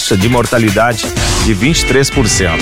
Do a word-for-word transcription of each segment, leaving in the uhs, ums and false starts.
taxa de mortalidade de vinte e três por cento.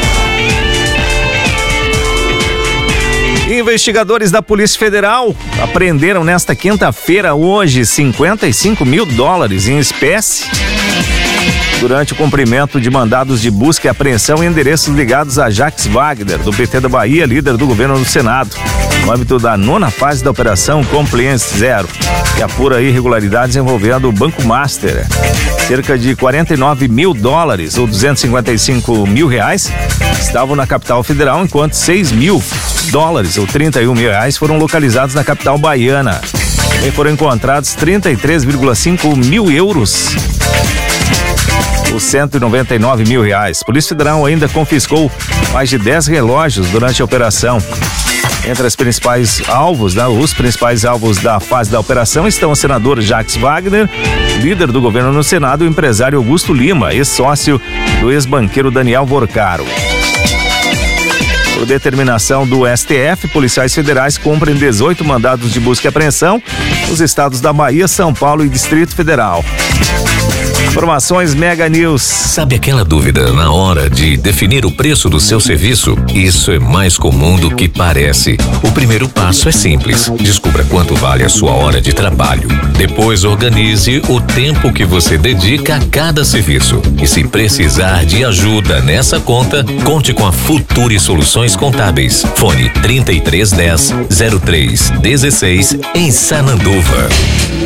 Investigadores da Polícia Federal apreenderam nesta quinta-feira, hoje, cinquenta e cinco mil dólares em espécie durante o cumprimento de mandados de busca e apreensão em endereços ligados a Jacques Wagner, do P T da Bahia, líder do governo no Senado, no âmbito da nona fase da Operação Compliance Zero, que apura irregularidades envolvendo o Banco Master. Cerca de quarenta e nove mil dólares, ou duzentos e cinquenta e cinco mil reais, estavam na capital federal, enquanto seis mil dólares, ou trinta e um mil reais, foram localizados na capital baiana. Também foram encontrados trinta e três vírgula cinco mil euros, os cento e noventa e nove mil reais. Polícia Federal ainda confiscou mais de dez relógios durante a operação. Entre as principais alvos, né, os principais alvos da fase da operação estão o senador Jacques Wagner, líder do governo no Senado, e o empresário Augusto Lima, ex-sócio do ex-banqueiro Daniel Vorcaro. Por determinação do S T F, policiais federais cumprem dezoito mandados de busca e apreensão nos estados da Bahia, São Paulo e Distrito Federal. Informações Mega News. Sabe aquela dúvida na hora de definir o preço do seu serviço? Isso é mais comum do que parece. O primeiro passo é simples. Descubra quanto vale a sua hora de trabalho. Depois organize o tempo que você dedica a cada serviço. E se precisar de ajuda nessa conta, conte com a Futuri Soluções Contábeis. Fone trinta e três dez, zero três dezesseis em Sananduva.